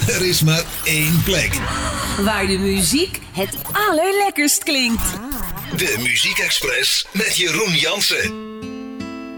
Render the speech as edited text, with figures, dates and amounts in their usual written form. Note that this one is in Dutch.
Er is maar één plek. Waar de muziek het allerlekkerst klinkt. De Muziek Express met Jeroen Jansen.